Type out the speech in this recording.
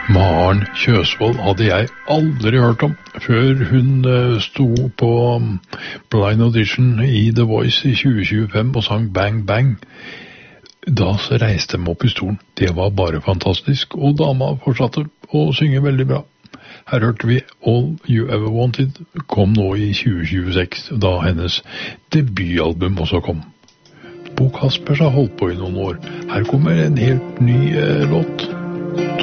Maren Kjøsvold hadde jeg aldri hørt om før hun sto på Blind Audition i The Voice i 2025 og sang Bang Bang. Da så reiste de opp i stolen. Det var bare fantastisk, og dama fortsatte å synge veldig bra. Her hørte vi All You Ever Wanted, kom nå i 2026, da hennes debutalbum også kom. Bo Kaspers har holdt på i noen år. Her kommer en helt ny låt.